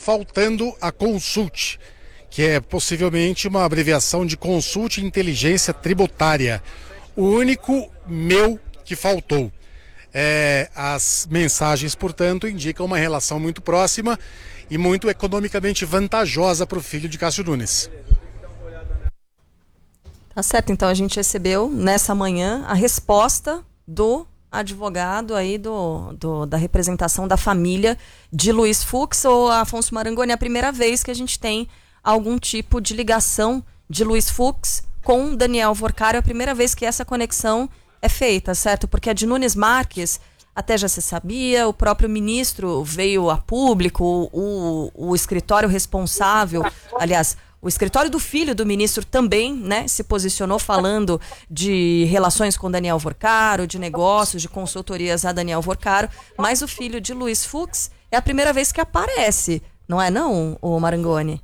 faltando a Consult, que é possivelmente uma abreviação de Consulte Inteligência Tributária. O único meu que faltou. As mensagens, portanto, indicam uma relação muito próxima e muito economicamente vantajosa para o filho de Cássio Nunes. Tá certo, então a gente recebeu nessa manhã a resposta do advogado aí da representação da família de Luiz Fux. Ou Afonso Marangoni, é a primeira vez que a gente tem algum tipo de ligação de Luiz Fux com Daniel Worcário, é a primeira vez que essa conexão é feita, certo? Porque a de Nunes Marques até já se sabia, o próprio ministro veio a público, o escritório responsável, aliás, o escritório do filho do ministro também, né, se posicionou falando de relações com Daniel Worcário, de negócios, de consultorias a Daniel Worcário, mas o filho de Luiz Fux é a primeira vez que aparece, não é não, o Marangoni?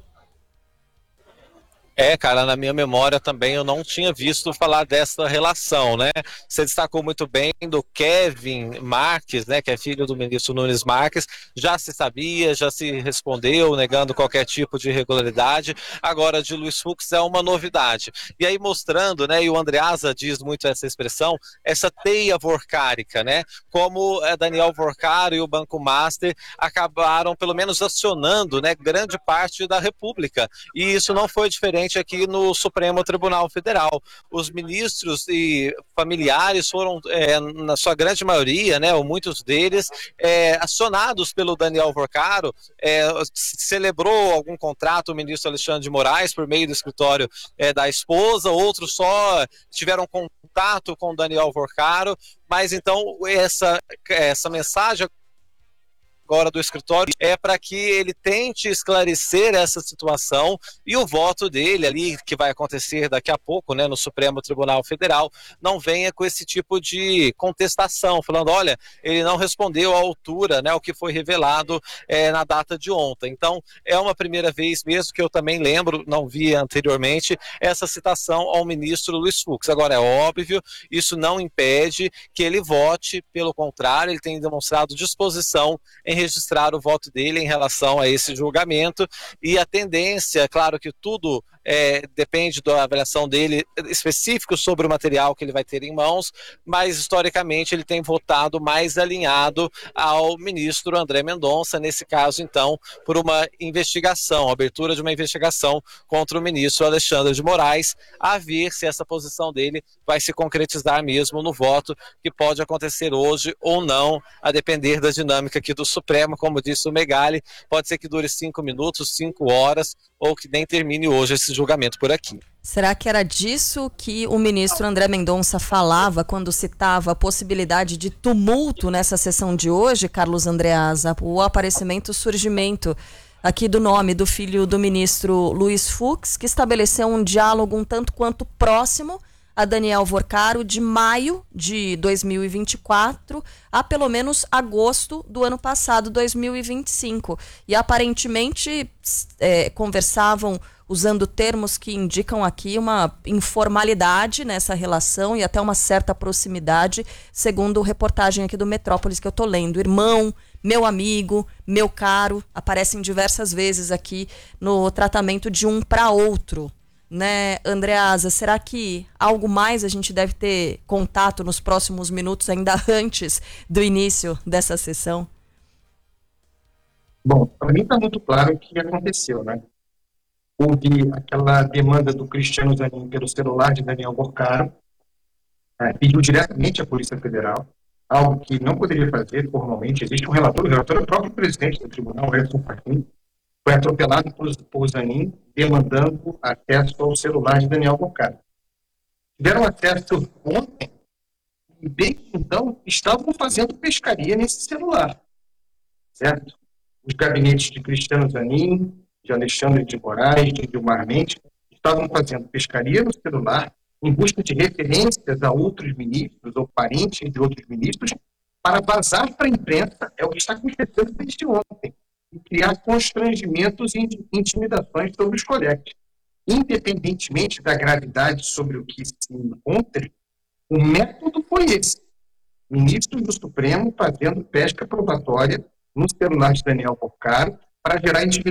Cara, na minha memória também eu não tinha visto falar dessa relação, né? Você destacou muito bem do Kevin Marques, né, que é filho do ministro Nunes Marques, já se sabia, já se respondeu, negando qualquer tipo de irregularidade. Agora, de Luiz Fux é uma novidade. E aí mostrando, né, e o Andreasa diz muito essa expressão, essa teia worcárica, né? Como Daniel Worcário e o Banco Master acabaram, pelo menos, acionando, né, grande parte da República. E isso não foi diferente aqui no Supremo Tribunal Federal. Os ministros e familiares foram, na sua grande maioria, né, ou muitos deles, acionados pelo Daniel Worcário. Celebrou algum contrato o ministro Alexandre de Moraes por meio do escritório da esposa, outros só tiveram contato com o Daniel Worcário, mas então essa mensagem agora do escritório é para que ele tente esclarecer essa situação e o voto dele ali, que vai acontecer daqui a pouco, né, no Supremo Tribunal Federal, não venha com esse tipo de contestação, falando, olha, ele não respondeu à altura, né, o que foi revelado na data de ontem. Então, é uma primeira vez mesmo que eu também lembro, não vi anteriormente, essa citação ao ministro Luiz Fux. Agora, é óbvio, isso não impede que ele vote, pelo contrário, ele tem demonstrado disposição em registrar o voto dele em relação a esse julgamento, e a tendência, claro que tudo depende da avaliação dele específico sobre o material que ele vai ter em mãos, mas historicamente ele tem votado mais alinhado ao ministro André Mendonça, nesse caso então por uma investigação, abertura de uma investigação contra o ministro Alexandre de Moraes, a ver se essa posição dele vai se concretizar mesmo no voto que pode acontecer hoje ou não, a depender da dinâmica aqui do Supremo. Como disse o Megali, pode ser que dure 5 minutos, 5 horas, ou que nem termine hoje esse julgamento por aqui. Será que era disso que o ministro André Mendonça falava quando citava a possibilidade de tumulto nessa sessão de hoje, Carlos Andreasa? O aparecimento, o surgimento aqui do nome do filho do ministro Luiz Fux, que estabeleceu um diálogo um tanto quanto próximo a Daniel Worcário de maio de 2024 a pelo menos agosto do ano passado, 2025. E aparentemente conversavam usando termos que indicam aqui uma informalidade nessa relação e até uma certa proximidade, segundo reportagem aqui do Metrópolis que eu estou lendo. Irmão, meu amigo, meu caro, aparecem diversas vezes aqui no tratamento de um para outro. Né, Andreasa, será que algo mais a gente deve ter contato nos próximos minutos, ainda antes do início dessa sessão? Bom, para mim está muito claro o que aconteceu, né? Houve aquela demanda do Cristiano Zanin pelo celular de Daniel Worcário, pediu diretamente à Polícia Federal, algo que não poderia fazer formalmente. Existe um relator, o relator é o próprio presidente do tribunal, Edson Fachin, foi atropelado por Zanin, demandando acesso ao celular de Daniel Worcário. Tiveram acesso ontem, e desde então estavam fazendo pescaria nesse celular, certo? Os gabinetes de Cristiano Zanin, de Alexandre de Moraes, de Gilmar Mendes, estavam fazendo pescaria no celular, em busca de referências a outros ministros ou parentes de outros ministros, para vazar para a imprensa, é o que está acontecendo desde ontem, e criar constrangimentos e intimidações sobre os colegas. Independentemente da gravidade sobre o que se encontre, o método foi esse. Ministros do Supremo fazendo pesca probatória no celular de Daniel Worcário para gerar